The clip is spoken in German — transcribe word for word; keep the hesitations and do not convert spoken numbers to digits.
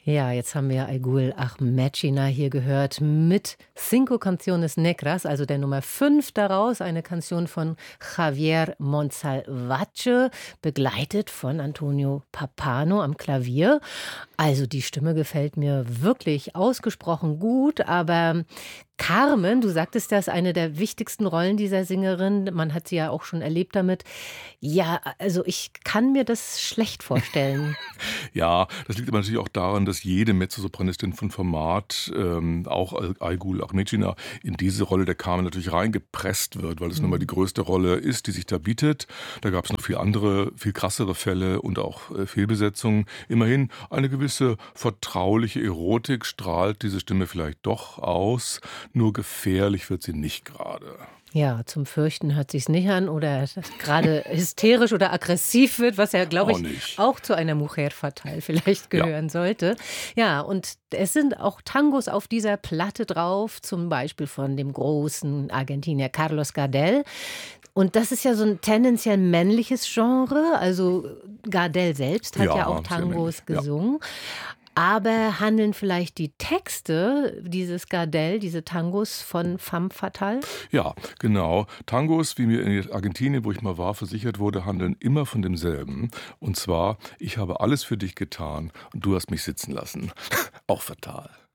Ja, jetzt haben wir Aigul Ahmedchina hier gehört mit Cinco Canciones Negras, also der Nummer fünf daraus, eine Kantion von Javier Monsalvatje, begleitet von Antonio Pappano am Klavier. Also die Stimme gefällt mir wirklich ausgesprochen gut, aber Carmen, du sagtest, das ist eine der wichtigsten Rollen dieser Sängerin. Man hat sie ja auch schon erlebt damit. Ja, also ich kann mir das schlecht vorstellen. Ja, das liegt aber natürlich auch daran, dass jede Mezzosopranistin von Format, ähm, auch Al Aigul Ahmedchina, in diese Rolle der Carmen natürlich reingepresst wird, weil es nun mal die Mhm. größte Rolle ist, die sich da bietet. Da gab es noch viel andere, viel krassere Fälle und auch äh, Fehlbesetzungen. Immerhin eine gewisse vertrauliche Erotik strahlt diese Stimme vielleicht doch aus, nur gefährlich wird sie nicht gerade. Ja, zum Fürchten hört sich's nicht an oder dass grade hysterisch oder aggressiv wird, was ja, glaube Auch ich, nicht. auch zu einer Mujer fatal vielleicht Ja. gehören sollte. Ja, und es sind auch Tangos auf dieser Platte drauf, zum Beispiel von dem großen Argentinier Carlos Gardel. Und das ist ja so 'n tendenziell männliches Genre. Also, Gardel selbst hat ja auch Ja, sehr männlich, Tangos ja. gesungen. Aber handeln vielleicht die Texte dieses Gardel, diese Tangos von femme fatale? Ja, genau. Tangos, wie mir in Argentinien, wo ich mal war, versichert wurde, handeln immer von demselben. Und zwar: „Ich habe alles für dich getan und du hast mich sitzen lassen.“ Auch fatal.